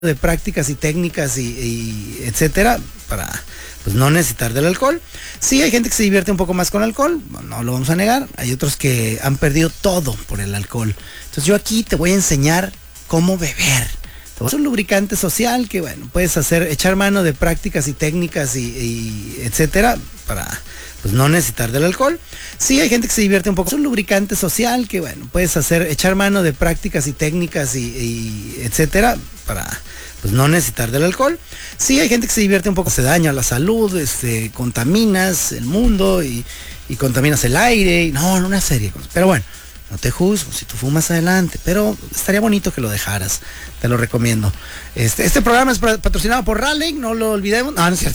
de prácticas y técnicas y etcétera, para pues no necesitar del alcohol. Sí, hay gente que se divierte un poco más con alcohol, no lo vamos a negar. Hay otros que han perdido todo por el alcohol. Entonces yo aquí te voy a enseñar cómo beber. Es un lubricante social que, bueno, puedes echar mano de prácticas y técnicas y etcétera, para pues no necesitar del alcohol. Sí, hay gente que se divierte un poco. Es un lubricante social que, bueno, puedes echar mano de prácticas y técnicas y etcétera, para pues no necesitar del alcohol. Sí, hay gente que se divierte un poco, se daña la salud, contaminas el mundo y contaminas el aire, y no, una serie de cosas. Pero bueno, no te juzgo, si tú fumas adelante, pero estaría bonito que lo dejaras, te lo recomiendo. Este programa es patrocinado por Raleigh, no lo olvidemos. No, no es cierto.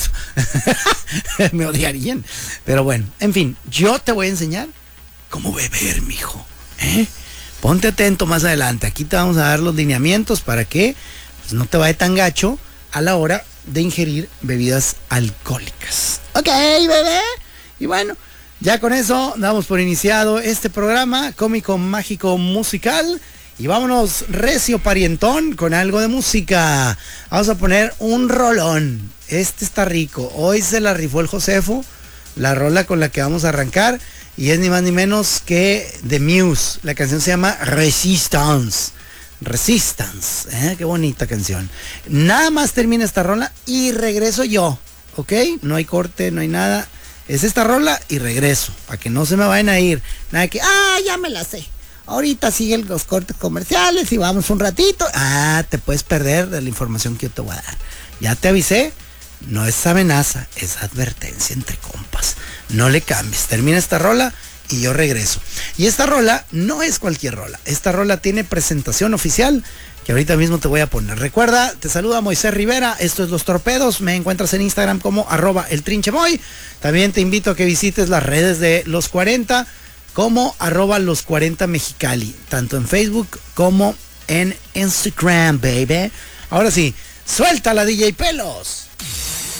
Me odiarían. Pero bueno, en fin, yo te voy a enseñar cómo beber, mijo. Ponte atento más adelante. Aquí te vamos a dar los lineamientos para que pues, no te vaya tan gacho a la hora de ingerir bebidas alcohólicas. Ok, bebé. Y bueno, ya con eso damos por iniciado este programa cómico, mágico, musical. Y vámonos recio parientón con algo de música. Vamos a poner un rolón. Este está rico. Hoy se la rifó el Josefo, la rola con la que vamos a arrancar. Y es ni más ni menos que The Muse. La canción se llama Resistance. Resistance. Qué bonita canción. Nada más termina esta rola y regreso yo. ¿Ok? No hay corte, no hay nada. Es esta rola y regreso, para que no se me vayan a ir. Nada de que, ya me la sé. Ahorita siguen los cortes comerciales y vamos un ratito. Te puedes perder de la información que yo te voy a dar. Ya te avisé, no es amenaza, es advertencia entre compas. No le cambies, termina esta rola y yo regreso. Y esta rola no es cualquier rola. Esta rola tiene presentación oficial, que ahorita mismo te voy a poner. Recuerda, te saluda Moisés Rivera, esto es Los Torpedos, me encuentras en Instagram como @eltrinchemoy. También te invito a que visites las redes de Los 40 como @Los 40 Mexicali, tanto en Facebook como en Instagram, baby. Ahora sí, suelta la DJ Pelos.